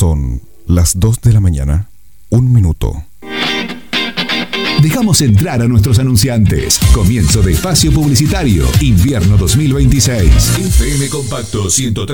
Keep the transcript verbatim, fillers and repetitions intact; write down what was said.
Son las dos de la mañana, un minuto. Dejamos entrar a nuestros anunciantes. Comienzo de espacio publicitario. Invierno dos mil veintiséis. F M Compacto ciento tres.